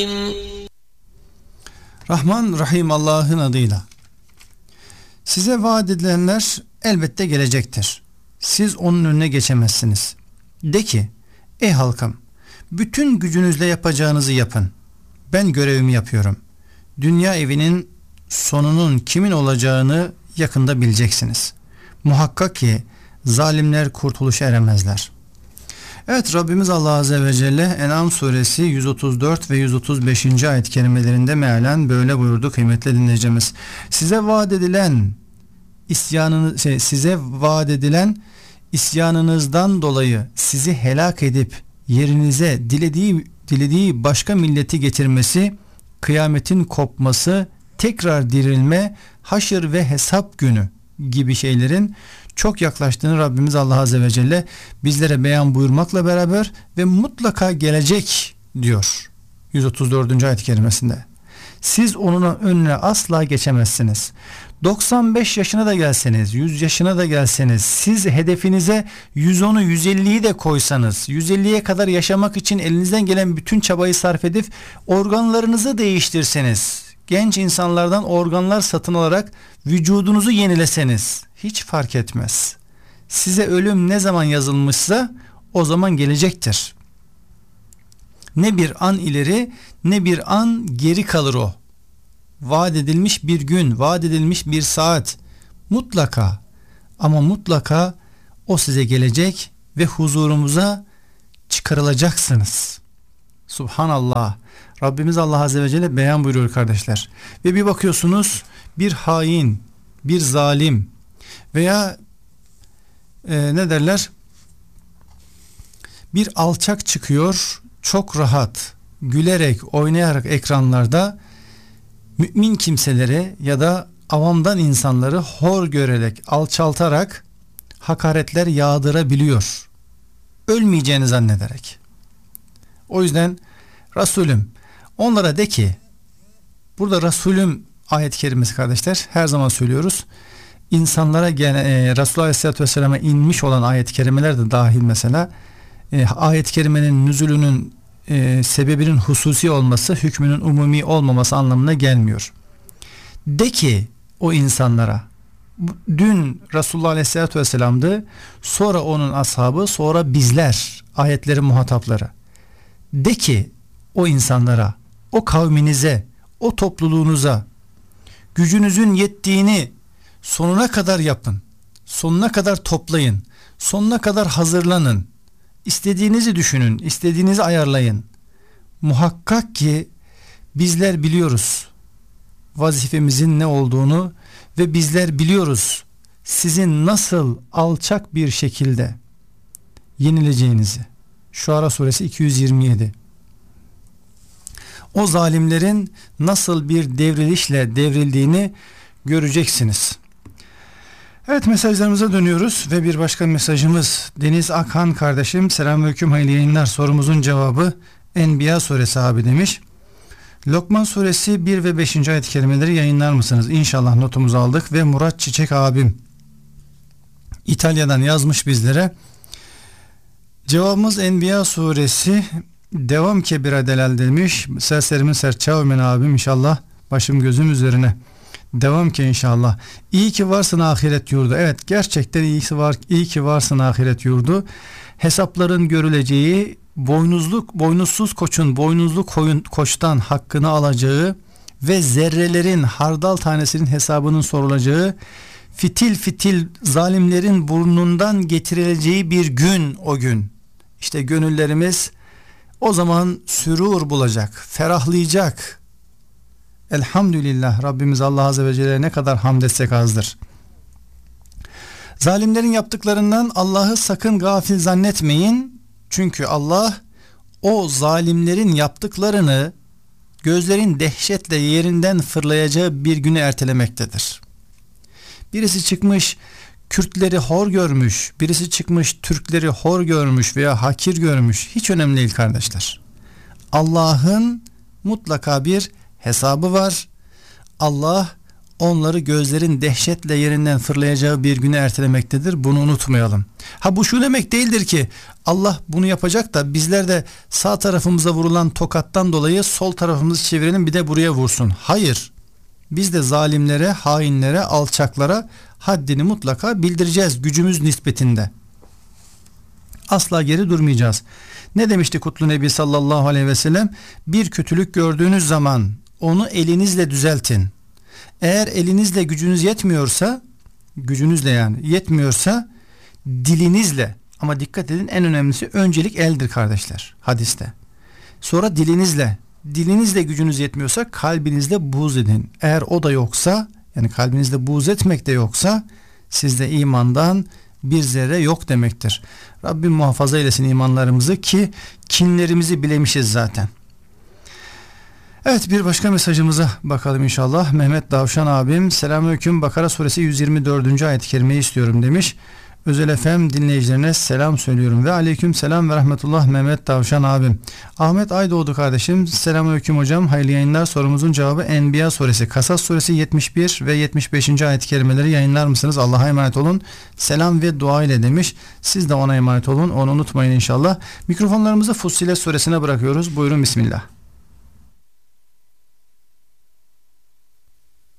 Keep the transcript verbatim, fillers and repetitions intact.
Rahman Rahim Allah'ın adıyla. Size vaat edilenler elbette gelecektir. Siz onun önüne geçemezsiniz. De ki, ey halkım, bütün gücünüzle yapacağınızı yapın. Ben görevimi yapıyorum. Dünya evinin sonunun kimin olacağını yakında bileceksiniz. Muhakkak ki zalimler kurtuluşa eremezler. Evet, Rabbimiz Allah Azze ve Celle En'am suresi yüz otuz dört ve yüz otuz beşinci ayet kerimelerinde mealen böyle buyurdu kıymetli dinleyicimiz. Size vaat edilen isyanınız şey, size vaat edilen isyanınızdan dolayı sizi helak edip yerinize dilediği dilediği başka milleti getirmesi, kıyametin kopması, tekrar dirilme, haşr ve hesap günü gibi şeylerin çok yaklaştığını Rabbimiz Allah Azze ve Celle bizlere beyan buyurmakla beraber ve mutlaka gelecek diyor yüz otuz dördüncü ayet kerimesinde. Siz onun önüne asla geçemezsiniz. doksan beş yaşına da gelseniz, yüz yaşına da gelseniz, siz hedefinize yüz onu yüz elliyi de koysanız, yüz elliye kadar yaşamak için elinizden gelen bütün çabayı sarf edip organlarınızı değiştirseniz, genç insanlardan organlar satın alarak vücudunuzu yenileseniz hiç fark etmez. Size ölüm ne zaman yazılmışsa o zaman gelecektir. Ne bir an ileri ne bir an geri kalır o. Vaat edilmiş bir gün, vaat edilmiş bir saat mutlaka ama mutlaka o size gelecek ve huzurumuza çıkarılacaksınız. Subhanallah. Rabbimiz Allah Azze ve Celle beyan buyuruyor kardeşler. Ve bir bakıyorsunuz bir hain, bir zalim veya e, ne derler? Bir alçak çıkıyor, çok rahat, gülerek, oynayarak ekranlarda mümin kimseleri ya da avamdan insanları hor görerek, alçaltarak hakaretler yağdırabiliyor. Ölmeyeceğini zannederek. O yüzden Resulüm onlara de ki, burada Resulüm ayet-i kerimesi kardeşler her zaman söylüyoruz. İnsanlara gene, e, Resulullah Aleyhisselatü Vesselam'a inmiş olan ayet-i kerimeler de dahil mesela e, ayet-i kerimenin nüzulünün e, sebebinin hususi olması hükmünün umumi olmaması anlamına gelmiyor. De ki o insanlara, dün Resulullah Aleyhisselatü Vesselam'dı, sonra onun ashabı, sonra bizler, ayetlerin muhatapları. De ki o insanlara, o kavminize, o topluluğunuza gücünüzün yettiğini sonuna kadar yapın. Sonuna kadar toplayın. Sonuna kadar hazırlanın. İstediğinizi düşünün, istediğinizi ayarlayın. Muhakkak ki bizler biliyoruz vazifemizin ne olduğunu ve bizler biliyoruz sizin nasıl alçak bir şekilde yenileceğinizi. Şuara suresi iki yüz yirmi yedi. O zalimlerin nasıl bir devrilişle devrildiğini göreceksiniz. Evet, mesajlarımıza dönüyoruz ve bir başka mesajımız Deniz Akhan kardeşim, selamünaleyküm, hayırlı yayınlar. Sorumuzun cevabı Enbiya suresi abi demiş. Lokman suresi bir ve beşinci ayet kelimeleri yayınlar mısınız? İnşallah, notumuzu aldık. Ve Murat Çiçek abim İtalya'dan yazmış bizlere. Cevabımız Enbiya suresi devam kebira delal demiş. Seslerimin serçavmen abim, inşallah başım gözüm üzerine. Devam ki inşallah. İyi ki varsın ahiret yurdu. Evet, gerçekten iyi ki var, iyi ki varsın ahiret yurdu. Hesapların görüleceği, boynuzluk boynuzsuz koçun boynuzlu koyun koçtan hakkını alacağı ve zerrelerin, hardal tanesinin hesabının sorulacağı, fitil fitil zalimlerin burnundan getirileceği bir gün o gün. İşte gönüllerimiz o zaman sürur bulacak, ferahlayacak. Elhamdülillah, Rabbimiz Allah Azze ve Celle'ye ne kadar hamd etsek azdır. Zalimlerin yaptıklarından Allah'ı sakın gafil zannetmeyin. Çünkü Allah o zalimlerin yaptıklarını gözlerin dehşetle yerinden fırlayacağı bir günü ertelemektedir. Birisi çıkmış Kürtleri hor görmüş, birisi çıkmış Türkleri hor görmüş veya hakir görmüş, hiç önemli değil kardeşler. Allah'ın mutlaka bir hesabı var. Allah onları gözlerin dehşetle yerinden fırlayacağı bir güne ertelemektedir. Bunu unutmayalım. Ha bu şu demek değildir ki Allah bunu yapacak da bizler de sağ tarafımıza vurulan tokattan dolayı sol tarafımızı çevirelim bir de buraya vursun. Hayır. Biz de zalimlere, hainlere, alçaklara haddini mutlaka bildireceğiz gücümüz nispetinde. Asla geri durmayacağız. Ne demişti Kutlu Nebi sallallahu aleyhi ve sellem? Bir kötülük gördüğünüz zaman onu elinizle düzeltin. Eğer elinizle gücünüz yetmiyorsa, gücünüzle yani yetmiyorsa dilinizle, ama dikkat edin en önemlisi öncelik eldir kardeşler hadiste. Sonra dilinizle, dilinizle gücünüz yetmiyorsa kalbinizle buğz edin. Eğer o da yoksa, yani kalbinizde buğz etmek de yoksa sizde imandan bir zerre yok demektir. Rabbim muhafaza eylesin imanlarımızı ki kinlerimizi bilemişiz zaten. Evet, bir başka mesajımıza bakalım inşallah. Mehmet Davşan abim selamünaleyküm, Bakara suresi yüz yirmi dördüncü ayet-i kerimeyi istiyorum demiş. Özel F M dinleyicilerine selam söylüyorum ve aleyküm selam ve rahmetullah Mehmet Davşan abim. Ahmet Aydoğdu kardeşim selamünaleyküm hocam, hayırlı yayınlar. Sorumuzun cevabı Enbiya suresi, Kasas suresi yetmiş bir ve yetmiş beşinci ayet-i kerimeleri yayınlar mısınız? Allah'a emanet olun. Selam ve dua ile demiş. Siz de ona emanet olun. Onu unutmayın inşallah. Mikrofonlarımızı Fussilet suresine bırakıyoruz. Buyurun bismillah.